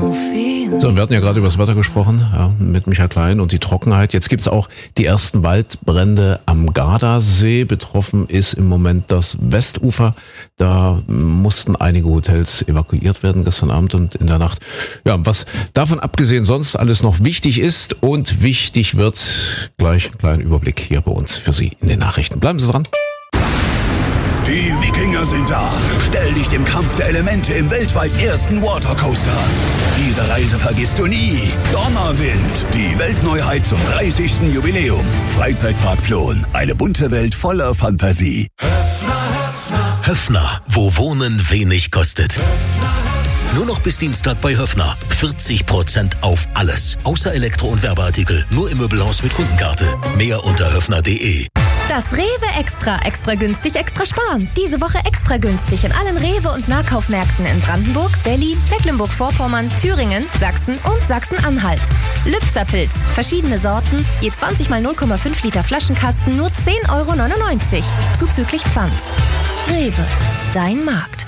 So, wir hatten ja gerade über das Wetter gesprochen, ja, mit Michael Klein und die Trockenheit. Jetzt gibt's auch die ersten Waldbrände am Gardasee. Betroffen ist im Moment das Westufer. Da mussten einige Hotels evakuiert werden gestern Abend und in der Nacht. Ja, was davon abgesehen sonst alles noch wichtig ist und wichtig wird, gleich einen kleinen Überblick hier bei uns für Sie in den Nachrichten. Bleiben Sie dran. Die Wikinger sind da. Stell dich dem Kampf der Elemente im weltweit ersten Watercoaster. Diese Reise vergisst du nie. Donnerwind, die Weltneuheit zum 30. Jubiläum. Freizeitpark Plon, eine bunte Welt voller Fantasie. Höffner, wo Wohnen wenig kostet. Nur noch bis Dienstag bei Höffner. 40% auf alles. Außer Elektro- und Werbeartikel. Nur im Möbelhaus mit Kundenkarte. Mehr unter höffner.de. Das Rewe Extra günstig, extra sparen. Diese Woche extra günstig in allen Rewe- und Nahkaufmärkten in Brandenburg, Berlin, Mecklenburg-Vorpommern, Thüringen, Sachsen und Sachsen-Anhalt. Lübzer-Pilz, verschiedene Sorten, je 20 mal 0,5 Liter Flaschenkasten, nur 10,99 €, zuzüglich Pfand. Rewe, dein Markt.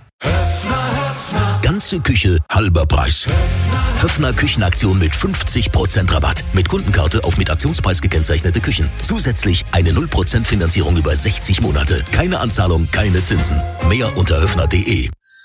Ganze Küche, halber Preis. Höffner Küchenaktion mit 50% Rabatt. Mit Kundenkarte auf mit Aktionspreis gekennzeichnete Küchen. Zusätzlich eine 0% Finanzierung über 60 Monate. Keine Anzahlung, keine Zinsen. Mehr unter höffner.de.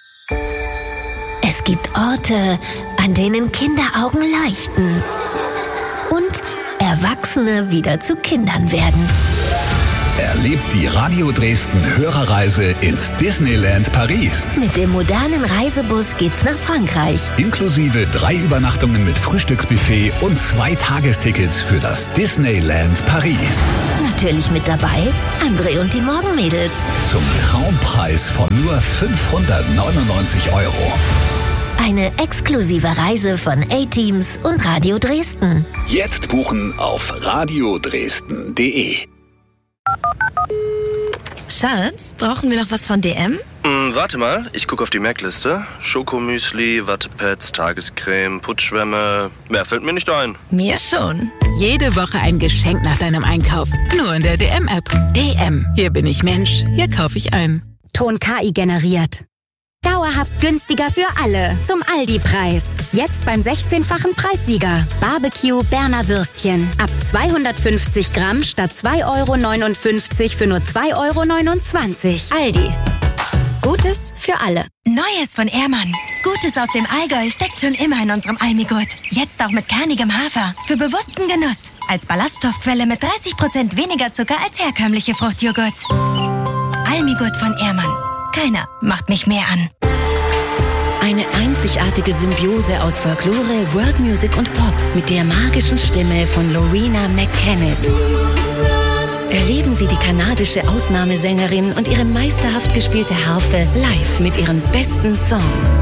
Es gibt Orte, an denen Kinderaugen leuchten. Und Erwachsene wieder zu Kindern werden. Erlebt die Radio Dresden Hörerreise ins Disneyland Paris. Mit dem modernen Reisebus geht's nach Frankreich. Inklusive 3 Übernachtungen mit Frühstücksbuffet und 2 Tagestickets für das Disneyland Paris. Natürlich mit dabei André und die Morgenmädels. Zum Traumpreis von nur 599 €. Eine exklusive Reise von A-Teams und Radio Dresden. Jetzt buchen auf radiodresden.de. Schatz, brauchen wir noch was von DM? Warte mal, ich gucke auf die Merkliste. Schokomüsli, Wattepads, Tagescreme, Putzschwämme. Mehr fällt mir nicht ein. Mir schon. Jede Woche ein Geschenk nach deinem Einkauf. Nur in der DM-App. DM. Hier bin ich Mensch. Hier kaufe ich ein. Ton KI generiert. Dauerhaft günstiger für alle. Zum Aldi-Preis. Jetzt beim 16-fachen Preissieger. Barbecue Berner Würstchen. Ab 250 Gramm statt 2,59 € für nur 2,29 €. Aldi. Gutes für alle. Neues von Ehrmann. Gutes aus dem Allgäu steckt schon immer in unserem Almigurt. Jetzt auch mit kernigem Hafer. Für bewussten Genuss. Als Ballaststoffquelle mit 30% weniger Zucker als herkömmliche Fruchtjoghurt. Almigurt von Ehrmann. Keiner macht mich mehr an. Eine einzigartige Symbiose aus Folklore, World Music und Pop mit der magischen Stimme von Loreena McKennitt. Erleben Sie die kanadische Ausnahmesängerin und ihre meisterhaft gespielte Harfe live mit ihren besten Songs.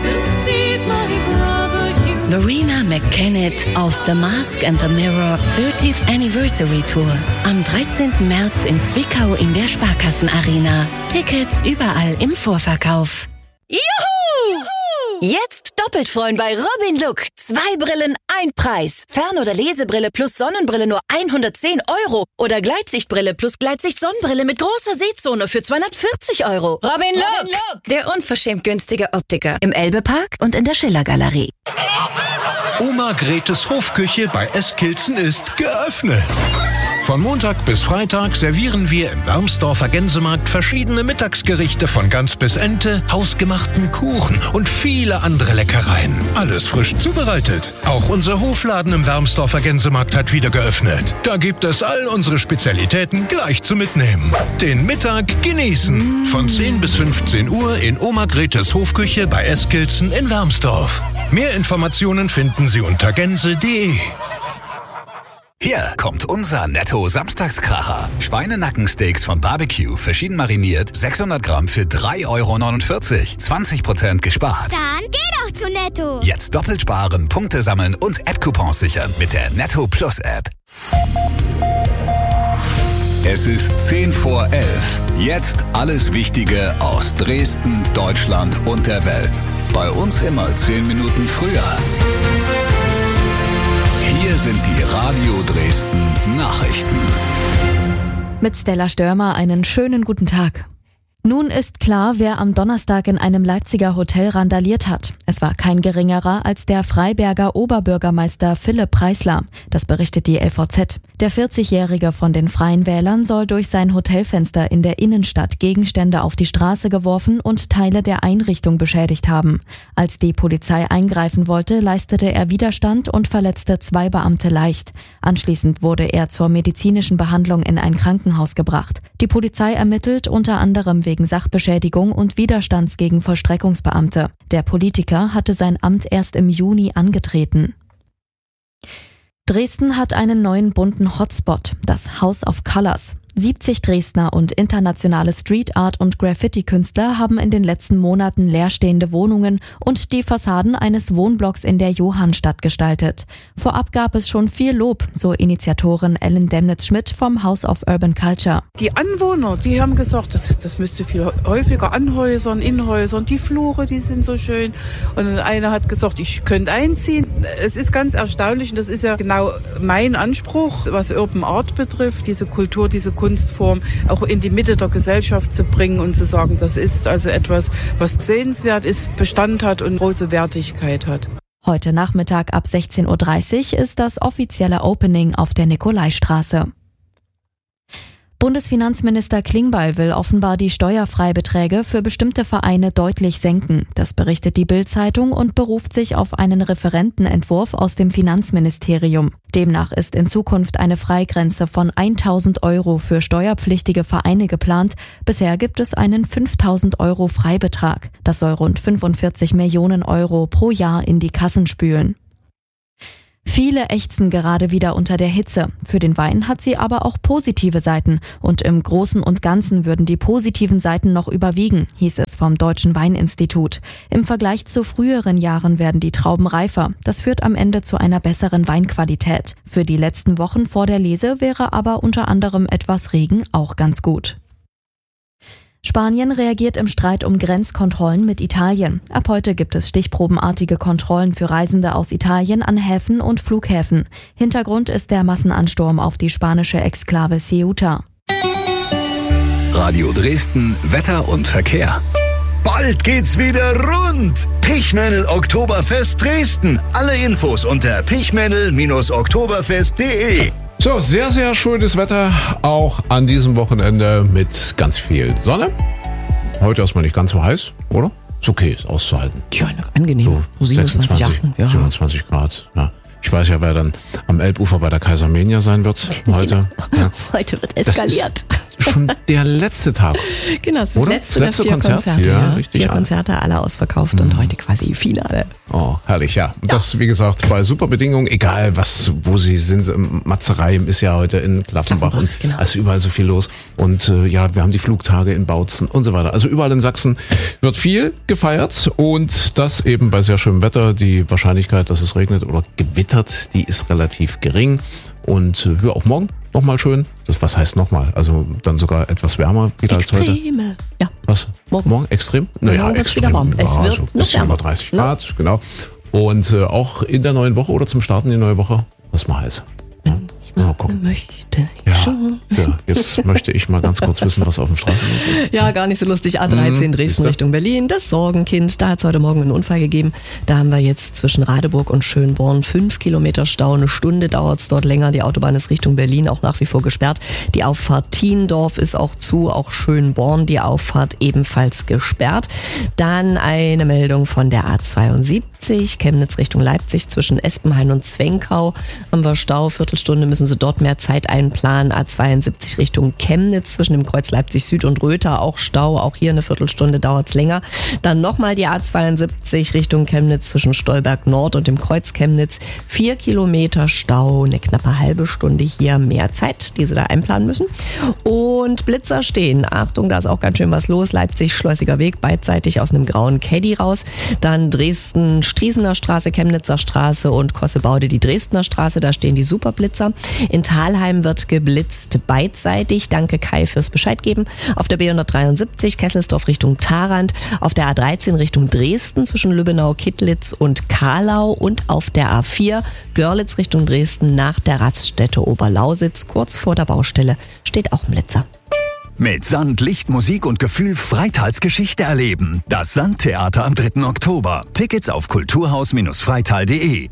Loreena McKennitt auf The Mask and the Mirror 30th Anniversary Tour. Am 13. März in Zwickau in der Sparkassenarena. Tickets überall im Vorverkauf. Juhu! Jetzt doppelt freuen bei Robin Look. 2 Brillen, 1 Preis. Fern- oder Lesebrille plus Sonnenbrille nur 110 €. Oder Gleitsichtbrille plus Gleitsicht-Sonnenbrille mit großer Sehzone für 240 €. Robin Look, der unverschämt günstige Optiker. Im Elbepark und in der Schillergalerie. Oma Gretes Hofküche bei Eskilzen ist geöffnet. Von Montag bis Freitag servieren wir im Wermsdorfer Gänsemarkt verschiedene Mittagsgerichte von Gans bis Ente, hausgemachten Kuchen und viele andere Leckereien. Alles frisch zubereitet. Auch unser Hofladen im Wermsdorfer Gänsemarkt hat wieder geöffnet. Da gibt es all unsere Spezialitäten gleich zu mitnehmen. Den Mittag genießen. Von 10 bis 15 Uhr in Oma Gretes Hofküche bei Eskilzen in Wermsdorf. Mehr Informationen finden Sie unter gänse.de. Hier kommt unser Netto-Samstagskracher. Schweinenackensteaks von Barbecue, verschieden mariniert, 600 Gramm für 3,49 €. 20% gespart. Dann geh doch zu Netto. Jetzt doppelt sparen, Punkte sammeln und App-Coupons sichern mit der Netto Plus App. Es ist 10 vor 11. Jetzt alles Wichtige aus Dresden, Deutschland und der Welt. Bei uns immer 10 Minuten früher. Hier sind die Radio Dresden Nachrichten. Mit Stella Störmer einen schönen guten Tag. Nun ist klar, wer am Donnerstag in einem Leipziger Hotel randaliert hat. Es war kein geringerer als der Freiberger Oberbürgermeister Philipp Preisler. Das berichtet die LVZ. Der 40-Jährige von den Freien Wählern soll durch sein Hotelfenster in der Innenstadt Gegenstände auf die Straße geworfen und Teile der Einrichtung beschädigt haben. Als die Polizei eingreifen wollte, leistete er Widerstand und verletzte 2 Beamte leicht. Anschließend wurde er zur medizinischen Behandlung in ein Krankenhaus gebracht. Die Polizei ermittelt unter anderem wegen Sachbeschädigung und Widerstands gegen Vollstreckungsbeamte. Der Politiker hatte sein Amt erst im Juni angetreten. Dresden hat einen neuen bunten Hotspot, das House of Colors. 70 Dresdner und internationale Street Art- und Graffiti-Künstler haben in den letzten Monaten leerstehende Wohnungen und die Fassaden eines Wohnblocks in der Johannstadt gestaltet. Vorab gab es schon viel Lob, so Initiatorin Ellen Demnitz-Schmidt vom House of Urban Culture. Die Anwohner, die haben gesagt, das müsste viel häufiger an Häusern, in Häusern, die Flure, die sind so schön. Und einer hat gesagt, ich könnte einziehen. Es ist ganz erstaunlich und das ist ja genau mein Anspruch, was Urban Art betrifft, diese Kultur, diese Kunstform auch in die Mitte der Gesellschaft zu bringen und zu sagen, das ist also etwas, was sehenswert ist, Bestand hat und große Wertigkeit hat. Heute Nachmittag ab 16:30 Uhr ist das offizielle Opening auf der Nikolaistraße. Bundesfinanzminister Klingbeil will offenbar die Steuerfreibeträge für bestimmte Vereine deutlich senken. Das berichtet die Bild-Zeitung und beruft sich auf einen Referentenentwurf aus dem Finanzministerium. Demnach ist in Zukunft eine Freigrenze von 1.000 Euro für steuerpflichtige Vereine geplant. Bisher gibt es einen 5.000 Euro Freibetrag. Das soll rund 45 Millionen Euro pro Jahr in die Kassen spülen. Viele ächzen gerade wieder unter der Hitze. Für den Wein hat sie aber auch positive Seiten. Und im Großen und Ganzen würden die positiven Seiten noch überwiegen, hieß es vom Deutschen Weininstitut. Im Vergleich zu früheren Jahren werden die Trauben reifer. Das führt am Ende zu einer besseren Weinqualität. Für die letzten Wochen vor der Lese wäre aber unter anderem etwas Regen auch ganz gut. Spanien reagiert im Streit um Grenzkontrollen mit Italien. Ab heute gibt es stichprobenartige Kontrollen für Reisende aus Italien an Häfen und Flughäfen. Hintergrund ist der Massenansturm auf die spanische Exklave Ceuta. Radio Dresden, Wetter und Verkehr. Bald geht's wieder rund. Pichmännel Oktoberfest Dresden. Alle Infos unter pichmännel-oktoberfest.de. So, sehr, sehr schönes Wetter, auch an diesem Wochenende mit ganz viel Sonne. Heute erstmal nicht ganz so heiß, oder? Ist okay, ist auszuhalten. Ja, angenehm. So 26, 27 Grad. Ja. Ich weiß ja, wer dann am Elbufer bei der Kaisermania sein wird heute. Ja. Heute wird eskaliert. Das ist schon der letzte Tag. Genau, das ist das letzte Konzert. Ja, richtig. 4 Konzerte, alle ausverkauft und heute quasi Finale. Oh, herrlich, ja. Und das, wie gesagt, bei super Bedingungen, egal wo sie sind. Matzereim ist ja heute in Klaffenbach und genau. Also überall so viel los. Und ja, wir haben die Flugtage in Bautzen und so weiter. Also überall in Sachsen wird viel gefeiert und das eben bei sehr schönem Wetter. Die Wahrscheinlichkeit, dass es regnet oder gewittert, die ist relativ gering. Und ja, auch morgen nochmal schön. Was heißt nochmal? Also dann sogar etwas wärmer wieder als heute. Extreme. Ja. Was? Morgen extrem? Naja, extrem. Wieder warm. Es wird so ein bisschen über 30 Grad, genau. Und auch in der neuen Woche oder zum Starten in die neue Woche, was mal heiß. Mal gucken. Möchte schon. So, jetzt möchte ich mal ganz kurz wissen, was auf dem Straßenbild ist. Ja, gar nicht so lustig. A13 Dresden Richtung Berlin. Das Sorgenkind. Da hat es heute Morgen einen Unfall gegeben. Da haben wir jetzt zwischen Radeburg und Schönborn 5 Kilometer Stau. Eine Stunde dauert es dort länger. Die Autobahn ist Richtung Berlin auch nach wie vor gesperrt. Die Auffahrt Thiendorf ist auch zu. Auch Schönborn, die Auffahrt ebenfalls gesperrt. Dann eine Meldung von der A72. Chemnitz Richtung Leipzig zwischen Espenhain und Zwenkau. Haben wir Stau. Viertelstunde müssen Sie dort mehr Zeit einplanen. A72 Richtung Chemnitz zwischen dem Kreuz Leipzig Süd und Röther auch Stau. Auch hier eine Viertelstunde dauert's länger. Dann nochmal die A72 Richtung Chemnitz zwischen Stolberg Nord und dem Kreuz Chemnitz. 4 Kilometer Stau, eine knappe halbe Stunde hier mehr Zeit, die Sie da einplanen müssen. Und Blitzer stehen. Achtung, da ist auch ganz schön was los. Leipzig Schleusiger Weg, beidseitig aus einem grauen Caddy raus. Dann Dresden Striesener Straße, Chemnitzer Straße und Kossebaude die Dresdner Straße. Da stehen die Superblitzer. In Thalheim wird geblitzt beidseitig. Danke Kai fürs Bescheid geben. Auf der B173 Kesselsdorf Richtung Tharand. Auf der A13 Richtung Dresden zwischen Lübbenau, Kittlitz und Kahlau. Und auf der A4 Görlitz Richtung Dresden nach der Raststätte Oberlausitz. Kurz vor der Baustelle steht auch ein Blitzer. Mit Sand, Licht, Musik und Gefühl Freitals Geschichte erleben. Das Sandtheater am 3. Oktober. Tickets auf kulturhaus-freital.de.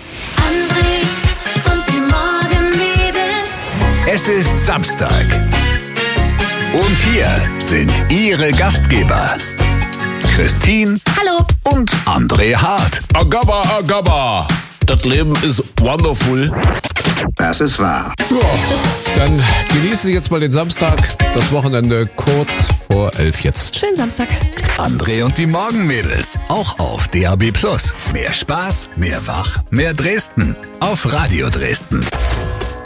Es ist Samstag. Und hier sind Ihre Gastgeber. Christine. Hallo. Und André Hart. Agaba, Agaba. Das Leben ist wonderful. Das ist wahr. Ja, dann genießen Sie jetzt mal den Samstag. Das Wochenende kurz vor 11 jetzt. Schönen Samstag. André und die Morgenmädels. Auch auf DAB+. Mehr Spaß, mehr Wach, mehr Dresden. Auf Radio Dresden.